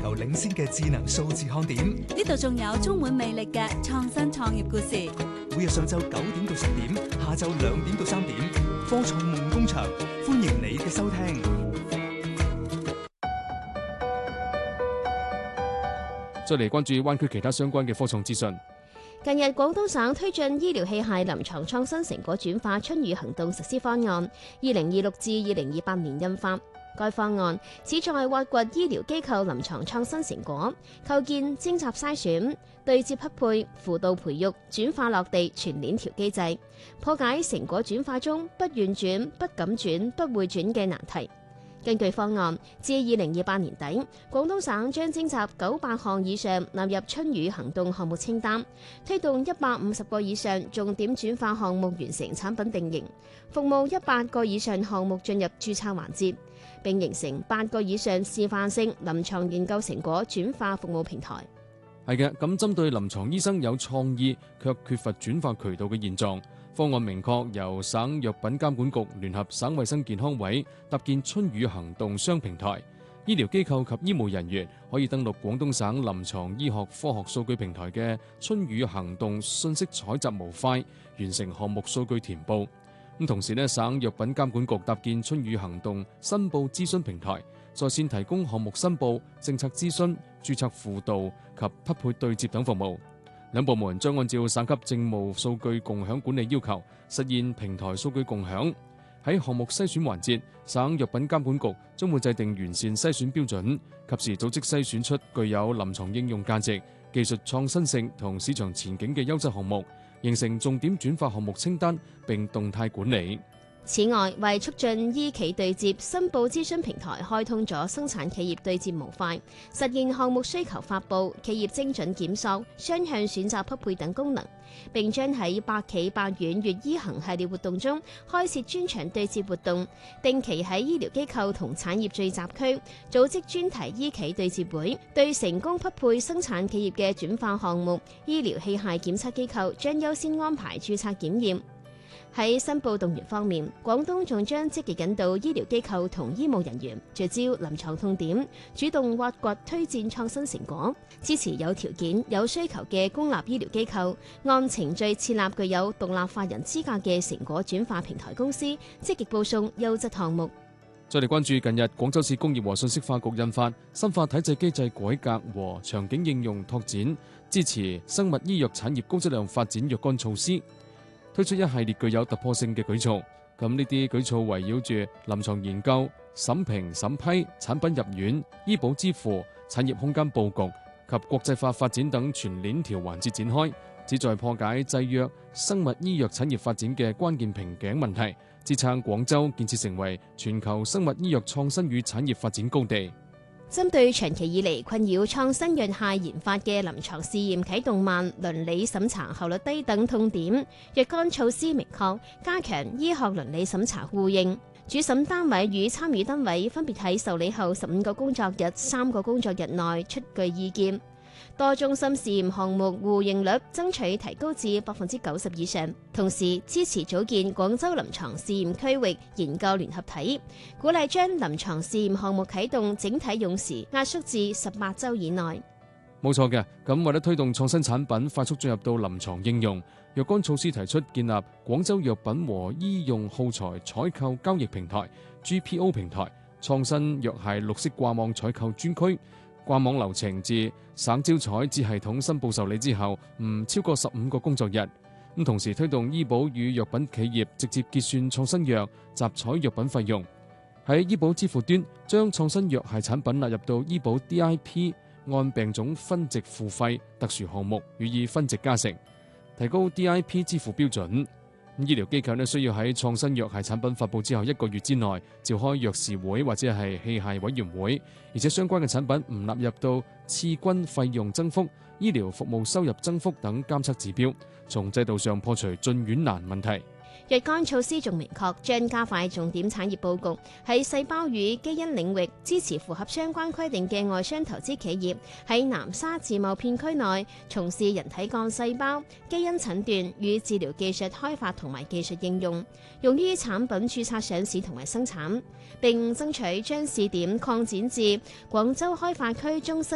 球領先嘅智能數字看點。 呢度仲有充滿魅力嘅創新創業故事。 每日上晝9點到10點，下晝2點到3點，科創夢工場，歡迎你嘅收聽。 再嚟關注灣區其他相關嘅科創資訊。 近日，廣東省推進醫療器械臨床創新成果轉化春雨行動實施方案，2026至2028年印發。該方案旨在挖掘醫療機構臨床創新成果，構建徵集篩選、對接匹配、輔導培育、轉化落地全鏈條機制，破解成果轉化中不願轉、不敢轉、不會轉嘅難題。根據方案，至2028年底，廣東省將徵集900項以上納入春雨行動項目清單，推動150個以上重點轉化項目完成產品定型，服務100個以上項目進入註冊環節，並形成8個以上示範性臨床研究成果轉化服務平台。 係嘅，咁針對臨床醫生有創意卻缺乏轉化渠道嘅現狀，方案明確由省藥品監管局聯合省衛生健康委搭建春雨行動雙平台，醫療機構及醫務人員可以登錄廣東省臨床醫學科學數據平台嘅春雨行動信息採集模塊，完成項目數據填報。咁同時省藥品監管局搭建春雨行動申報諮詢平台，在線提供項目申報、政策諮詢、註冊輔導及匹配對接等服務。兩部門將按照省級政務數據共享管理要求，實現平台數據共享。喺項目篩選環節，省藥品監管局將會制定完善篩選標準，及時組織篩選出具有臨床應用價值、技術創新性同市場前景嘅優質項目，形成重點轉化項目清單並動態管理。 此外，為促進醫企對接，申報諮詢平台開通咗生產企業對接模塊，實現項目需求發布、企業精準檢索、雙向選擇匹配等功能，並將喺百企百院粵醫行系列活動中開設專場對接活動，定期喺醫療機構同產業聚集區組織專題醫企對接會，對成功匹配生產企業嘅轉化項目，醫療器械檢測機構將優先安排註冊檢驗。喺申報動員方面，廣東仲將積極引導醫療機構同醫務人員聚焦臨床痛點，主動挖掘推薦創新成果，支持有條件、有需求嘅公立醫療機構按程序設立具有獨立法人資格嘅成果轉化平台公司，積極報送優質項目。 再嚟關注近日廣州市工業和信息化局印發《深化體制機制改革和場景應用拓展，支持生物醫藥產業高質量發展若干措施》，推出一系列具有突破性嘅舉措。咁呢啲舉措圍繞住臨床研究、審評審批、產品入院、醫保支付、產業空間佈局及國際化發展等全鏈條環節展開，旨在破解製藥、生物醫藥產業發展嘅關鍵瓶頸問題，支撐廣州建設成為全球生物醫藥創新與產業發展高地。 針對長期以嚟困擾創新藥械研發嘅臨床試驗啟動慢、倫理審查效率低等痛點，若干措施明確，加強醫學倫理審查互認。主審單位與參與單位分別喺受理後15個工作日、3個工作日內出具意見。多中心試驗項目互認率爭取提高至90%以上，同時支持組建廣州臨床試驗區域研究聯合體，鼓勵將臨床試驗項目啟動整體用時壓縮至18週以內。 冇錯嘅，咁為咗推動創新產品快速進入到臨床應用，若干措施提出建立廣州藥品和醫用耗材採購交易平台 GPO 平台、創新藥械綠色掛網採購專區。掛網流程自省招採至系統申報受理之後，唔超過15個工作日。咁同時推動醫保與藥品企業直接結算創新藥集採藥品費用。喺醫保支付端，將創新藥械產品納入到醫保 DIP 按病種分值付費特殊項目，予以分值加成，提高 DIP 支付標準。醫療機構需要喺創新藥械產品發布之後1個月之內召開藥事會或者係器械委員會，而且相關嘅產品唔納入到次均費用增幅、醫療服務收入增幅等監測指標，從制度上破除進院難問題。 若干措施仲明確，將加快重點產業佈局，喺細胞與基因領域支持符合相關規定嘅外商投資企業喺南沙自貿片區內從事人體幹細胞、基因診斷與治療技術開發同埋技術應用，用於產品註冊上市同埋生產，並爭取將試點擴展至廣州開發區中心